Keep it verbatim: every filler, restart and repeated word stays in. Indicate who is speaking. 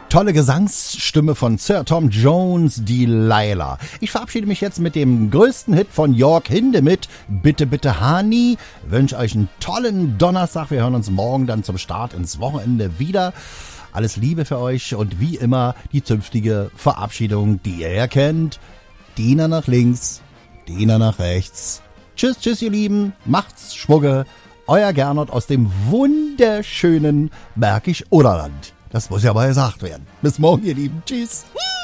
Speaker 1: tolle Gesangsstimme von Sir Tom Jones, Delilah. Ich verabschiede mich jetzt mit dem größten Hit von Jörg Hindemith, Bitte, bitte, Hani. Wünsche euch einen tollen Donnerstag. Wir hören uns morgen dann zum Start ins Wochenende wieder. Alles Liebe für euch und wie immer die zünftige Verabschiedung, die ihr ja kennt. Diener nach links, Diener nach rechts. Tschüss, tschüss, ihr Lieben. Macht's Schwugge. Euer Gernot aus dem wunderschönen Märkisch-Oderland. Das muss ja mal gesagt werden. Bis morgen, ihr Lieben. Tschüss.